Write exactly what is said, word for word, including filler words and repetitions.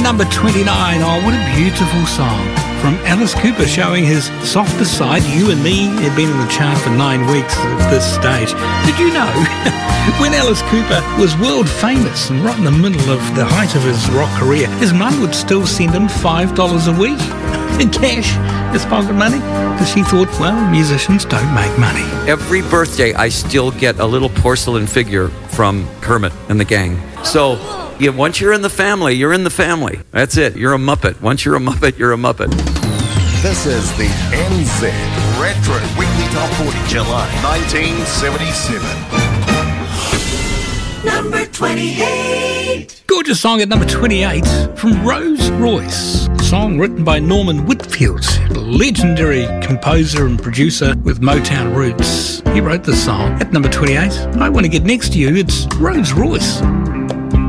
number twenty-nine. Oh, what a beautiful song. From Alice Cooper, showing his softer side. You and Me had been in the chart for nine weeks at this stage. Did you know, when Alice Cooper was world famous and right in the middle of the height of his rock career, his mum would still send him five dollars a week in cash, his pocket money, because she thought, well, musicians don't make money. Every birthday, I still get a little porcelain figure from Kermit and the gang. So, yeah, once you're in the family, you're in the family. That's it. You're a Muppet. Once you're a Muppet, you're a Muppet. This is the N Z Retro Weekly Top forty, July nineteen seventy-seven. Number twenty-eight. Gorgeous song at number twenty-eight from Rose Royce. A song written by Norman Whitfield, a legendary composer and producer with Motown roots. He wrote this song at number twenty-eight. I Want to Get Next to You. It's Rose Royce.